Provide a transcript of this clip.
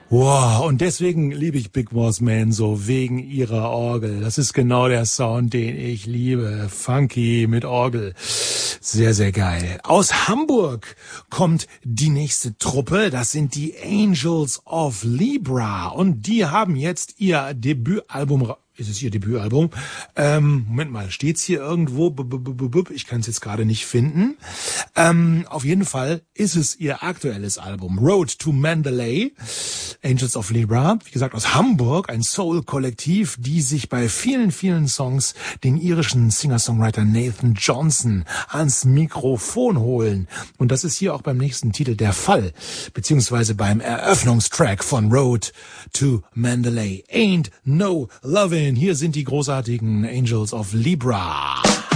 Wow, und deswegen liebe ich Big Boss Man so, wegen ihrer Orgel. Das ist genau der Sound, den ich liebe. Funky mit Orgel. Sehr, sehr geil. Aus Hamburg kommt die nächste Truppe. Das sind die Angels of Libra. Und die haben jetzt ihr Debütalbum. Ist es ihr Debütalbum? Moment mal, steht's hier irgendwo? Ich kann es jetzt gerade nicht finden. Auf jeden Fall ist es ihr aktuelles Album, Road to Mandalay, Angels of Libra. Wie gesagt, aus Hamburg, ein Soul-Kollektiv, die sich bei vielen, vielen Songs den irischen Singer-Songwriter Nathan Johnson ans Mikrofon holen. Und das ist hier auch beim nächsten Titel der Fall, beziehungsweise beim Eröffnungstrack von Road to Mandalay. Ain't No Lovin'. Hier sind die großartigen Angels of Libra.